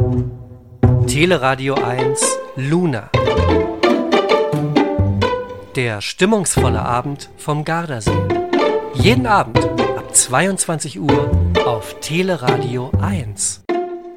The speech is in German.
Teleradio 1 Luna. Der stimmungsvolle Abend vom Gardasee. Jeden Abend ab 22 Uhr auf Teleradio 1.